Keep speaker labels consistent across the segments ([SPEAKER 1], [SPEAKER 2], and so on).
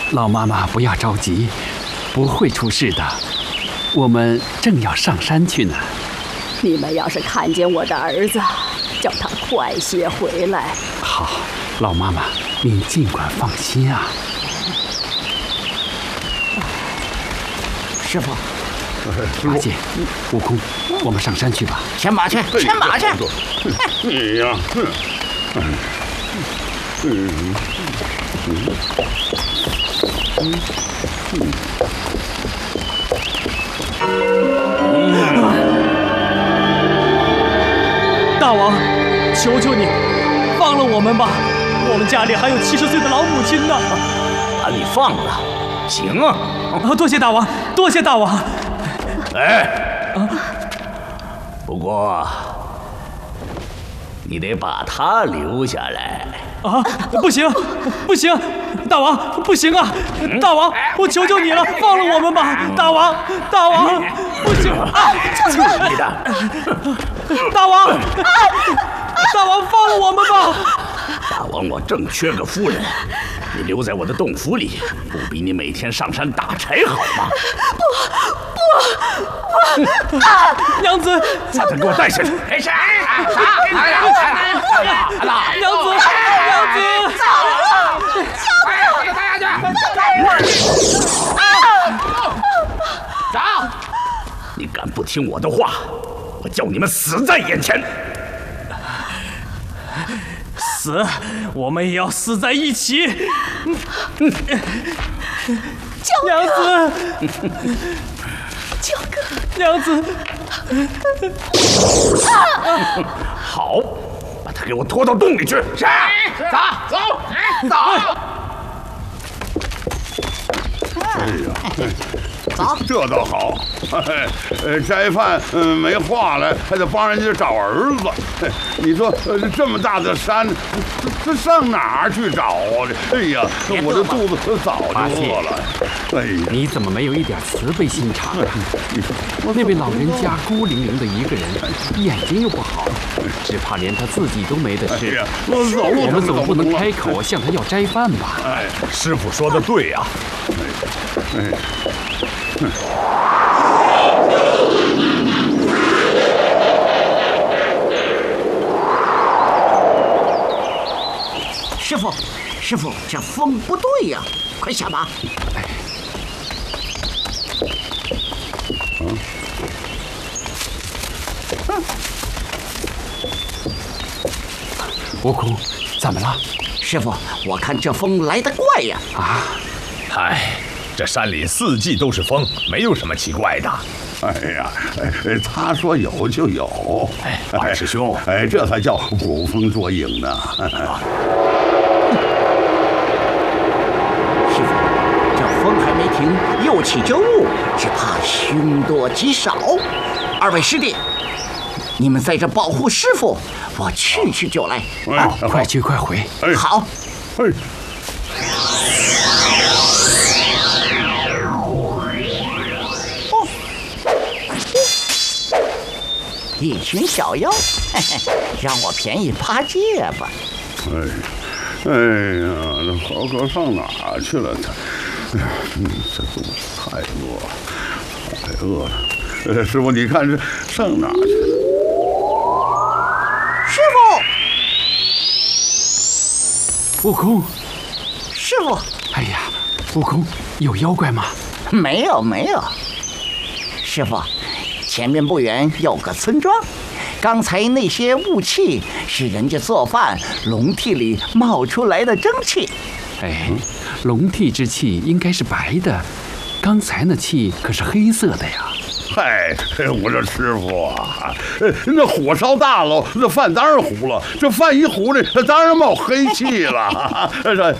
[SPEAKER 1] 老妈妈不要着急，不会出事的。我们正要上山去呢。
[SPEAKER 2] 你们要是看见我的儿子，叫他快些回来。
[SPEAKER 1] 好，老妈妈，您尽管放心啊。
[SPEAKER 3] 师傅，
[SPEAKER 1] 八戒，悟空，我们上山去吧。
[SPEAKER 3] 牵马去，牵马去！
[SPEAKER 4] 你呀，
[SPEAKER 5] 大王，求求你，放了我们吧！我们家里还有70岁的老母亲呢。
[SPEAKER 6] 把你放了，行啊！
[SPEAKER 5] 多谢大王，多谢大王。
[SPEAKER 6] 哎，不过你得把他留下来。
[SPEAKER 5] 啊，不行，不行，大王，不行啊！大王，我求求你了，放了我们吧！大王，大王，不行啊！
[SPEAKER 6] 你的，
[SPEAKER 5] 大王，大王，放了我们吧！
[SPEAKER 6] 大王，我正缺个夫人，你留在我的洞府里，不比你每天上山打柴好吗？
[SPEAKER 5] 不，娘子，
[SPEAKER 6] 把他给我带下去！没事，
[SPEAKER 5] 娘子，娘子，
[SPEAKER 6] 把他带下去！走！你敢不听我的话，我叫你们死在眼前！
[SPEAKER 5] 死，我们也要死在一起！娘子，
[SPEAKER 2] 九哥，
[SPEAKER 5] 娘子，
[SPEAKER 6] 好，把他给我拖到洞里去！是，走。
[SPEAKER 4] 哎呀，这倒好，斋饭没话了，还得帮人家找儿子。你说这么大的山，这上哪儿去找啊？哎呀，我这肚子早就饿了。哎呀，
[SPEAKER 1] 你怎么没有一点慈悲心肠啊？那位老人家孤零零的一个人，眼睛又不好，只怕连他自己都没得吃。我们总不能开口向他要斋饭吧？
[SPEAKER 4] 哎，
[SPEAKER 6] 师傅说的对呀。
[SPEAKER 3] 师傅，这风不对呀，快下马！
[SPEAKER 1] 悟空，怎么了？
[SPEAKER 3] 师傅，我看这风来得怪呀！
[SPEAKER 1] 啊！
[SPEAKER 7] 哎，这山里四季都是风，没有什么奇怪的。
[SPEAKER 4] 哎呀，他说有就有。
[SPEAKER 7] 哎，八师兄，
[SPEAKER 4] 这才叫捕风捉影呢。
[SPEAKER 3] 师傅，这风还没停，又起这雾，只怕凶多吉少。二位师弟，你们在这保护师傅，我去就来。
[SPEAKER 1] 快去快回。
[SPEAKER 3] 好。一群小妖，嘿嘿，让我便宜八戒吧。
[SPEAKER 4] 哎呀，这猴哥上哪儿去了？哎呀，这肚子太饿了。师傅，你看这上哪儿去了？
[SPEAKER 3] 师
[SPEAKER 1] 傅，悟空，
[SPEAKER 3] 师傅，
[SPEAKER 1] 哎呀，悟空，有妖怪吗？
[SPEAKER 3] 没有。师傅，前面不远有个村庄，刚才那些雾气是人家做饭笼屉里冒出来的蒸汽。
[SPEAKER 1] 哎，笼屉之气应该是白的，刚才那气可是黑色的呀。
[SPEAKER 4] 嗨，我这师傅啊，那火烧大了，那饭当然糊了。这饭一糊呢，那当然冒黑气了。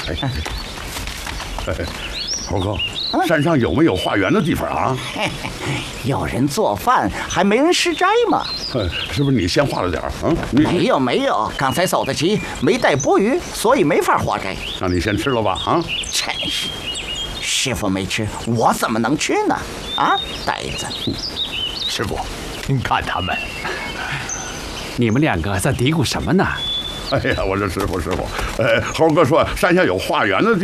[SPEAKER 4] 猴哥，山上有没有化缘的地方啊？
[SPEAKER 3] 有人做饭，还没人施斋吗？
[SPEAKER 4] 是不是你先化了点儿啊？
[SPEAKER 3] 没有，刚才走得急，没带钵盂，所以没法化斋。
[SPEAKER 4] 那你先吃了吧，啊？
[SPEAKER 3] 真是，师傅没吃，我怎么能吃呢？啊，呆子！
[SPEAKER 7] 师傅，您看他们，
[SPEAKER 1] 你们两个在嘀咕什么呢？
[SPEAKER 4] 哎呀，我这师傅，猴哥说山下有化缘的地方。